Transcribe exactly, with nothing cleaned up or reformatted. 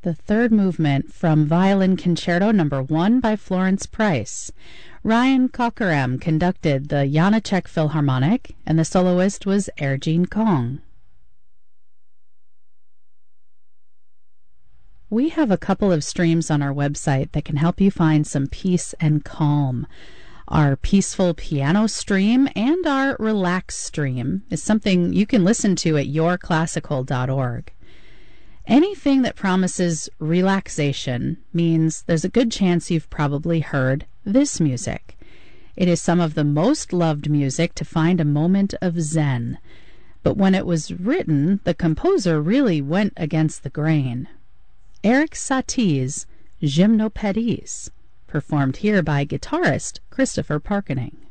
the third movement from Violin Concerto Number One by Florence Price. Ryan Cockerham conducted the Janáček Philharmonic, and the soloist was Erjin Kong. We have a couple of streams on our website that can help you find some peace and calm. Our peaceful piano stream and our relax stream is something you can listen to at your classical dot org. Anything that promises relaxation means there's a good chance you've probably heard this music. It is some of the most loved music to find a moment of zen. But when it was written, the composer really went against the grain. Erik Satie's Gymnopédies, performed here by guitarist Christopher Parkening.